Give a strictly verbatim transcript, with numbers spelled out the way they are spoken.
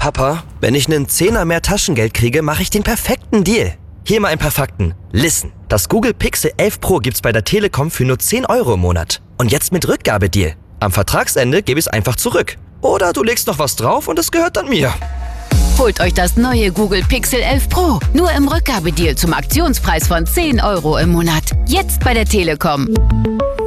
Papa, wenn ich einen Zehner mehr Taschengeld kriege, mache ich den perfekten Deal. Hier mal ein paar Fakten. Listen, das Google Pixel elf Pro gibt's bei der Telekom für nur zehn Euro im Monat. Und jetzt mit Rückgabedeal. Am Vertragsende gebe ich es einfach zurück. Oder du legst noch was drauf und es gehört dann mir. Holt euch das neue Google Pixel elf Pro. Nur im Rückgabedeal zum Aktionspreis von zehn Euro im Monat. Jetzt bei der Telekom.